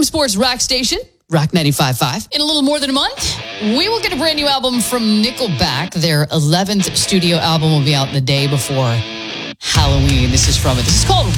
Sports Rock Station, Rock 95.5. In a little more than a month, we will get a brand new album from Nickelback. Their 11th studio album will be out the day before Halloween. This is called